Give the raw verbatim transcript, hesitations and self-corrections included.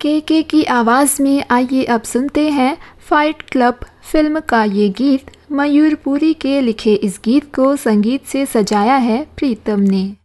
के के की आवाज़ में आइए अब सुनते हैं फाइट क्लब फिल्म का ये गीत। मयूर पुरी के लिखे इस गीत को संगीत से सजाया है प्रीतम ने।